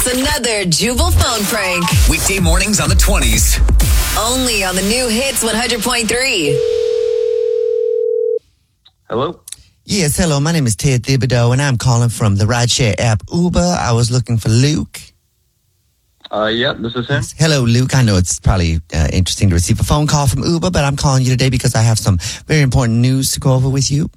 It's another Jubal phone prank. Weekday mornings on the 20s. Only on the new Hits 100.3. Hello? Yes, hello. My name is Ted Thibodeau, and I'm calling from the rideshare app Uber. I was looking for Luke. Yeah, this is him. Hello, Luke. I know it's probably interesting to receive a phone call from Uber, but I'm calling you today because I have some very important news to go over with you.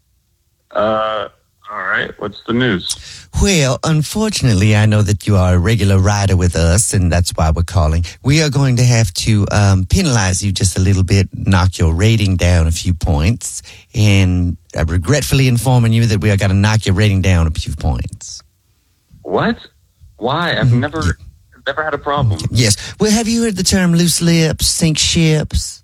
All right. What's the news? Well, unfortunately, I know that you are a regular rider with us, and that's why we're calling. We are going to have to penalize you just a little bit, knock your rating down a few points, and I'm regretfully informing you that we are going to knock your rating down a few points. What? Why? I've never had a problem. Yes. Well, have you heard the term loose lips, sink ships?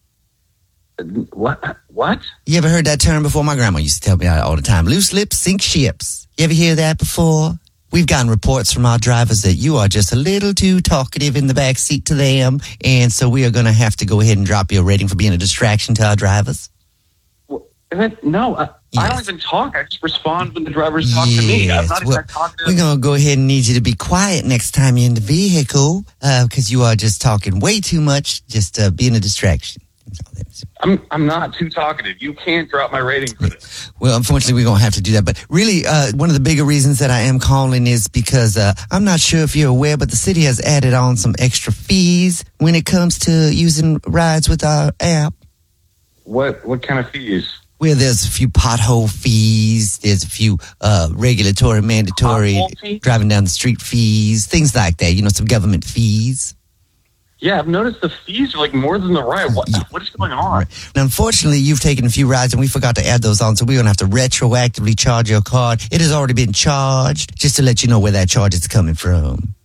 What? You ever heard that term before? My grandma used to tell me all the time. Loose lips, sink ships. You ever hear that before? We've gotten reports from our drivers that you are just a little too talkative in the back seat to them, and so we are going to have to go ahead and drop your rating for being a distraction to our drivers. No, I don't even talk. I just respond when the drivers talk to me. I'm not even talkative. We're going to go ahead and need you to be quiet next time you're in the vehicle because you are just talking way too much, just being a distraction. I'm not too talkative. You can't drop my rating for this. Well, unfortunately, we're going to have to do that. But really, one of the bigger reasons that I am calling is because I'm not sure if you're aware, but the city has added on some extra fees when it comes to using rides with our app. What kind of fees? Well, there's a few pothole fees. There's a few regulatory, mandatory driving down the street fees, things like that. You know, some government fees. Yeah, I've noticed the fees are like more than the ride. What is going on? Right. Now, unfortunately, you've taken a few rides and we forgot to add those on, so we're going to have to retroactively charge your card. It has already been charged, just to let you know where that charge is coming from.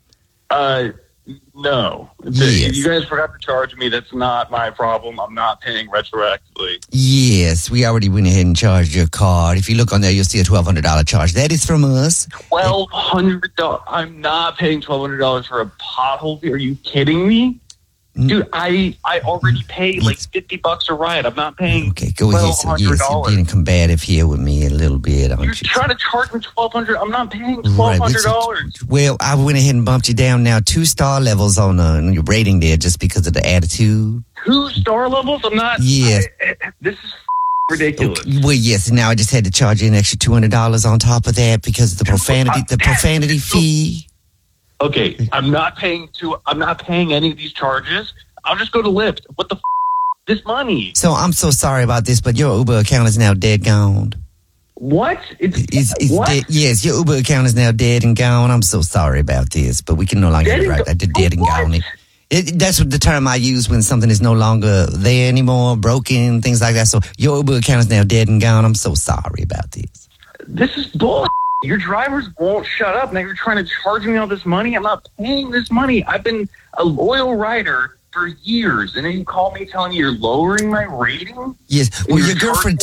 No. Yes. You guys forgot to charge me. That's not my problem. I'm not paying retroactively. Yes, we already went ahead and charged your card. If you look on there, you'll see a $1,200 charge. That is from us. $1,200? I'm not paying $1,200 for a pothole fee. Are you kidding me? Dude, I already paid like $50 a ride. I'm not paying $1,200. Yes, you're being combative here with me a little bit, aren't you? You're trying to charge me $1,200. I'm not paying $1,200. Right. Well, I went ahead and bumped you down now 2-star levels on your rating there just because of the attitude. 2-star levels? I'm not. Yes. This is ridiculous. Okay. Well, yes. Now I just had to charge you an extra $200 on top of that because of the profanity fee. Okay, I'm not paying any of these charges. I'll just go to Lyft. What the this money? So I'm so sorry about this, but your Uber account is now dead gone. What? It's what? Dead. Yes, your Uber account is now dead and gone. I'm so sorry about this, but we can no longer write that. Dead and gone. That's what the term I use when something is no longer there anymore, broken, things like that. So your Uber account is now dead and gone. I'm so sorry about this. This is bull. Your drivers won't shut up. Now you're trying to charge me all this money. I'm not paying this money. I've been a loyal rider for years, and then you call me telling me you're lowering my rating? Yes. Well, your girlfriend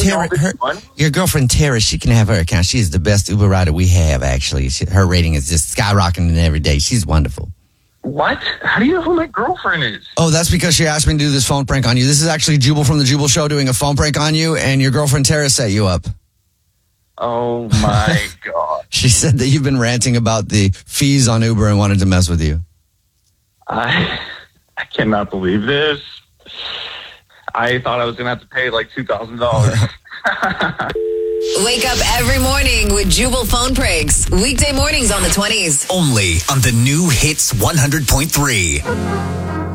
Tara, she can have her account. She is the best Uber rider we have, actually. Her rating is just skyrocketing every day. She's wonderful. What? How do you know who my girlfriend is? Oh, that's because she asked me to do this phone prank on you. This is actually Jubal from the Jubal Show doing a phone prank on you, and your girlfriend Tara set you up. Oh, my God. She said that you've been ranting about the fees on Uber and wanted to mess with you. I cannot believe this. I thought I was going to have to pay like $2,000. Wake up every morning with Jubal phone pranks. Weekday mornings on the 20s. Only on the new Hits 100.3.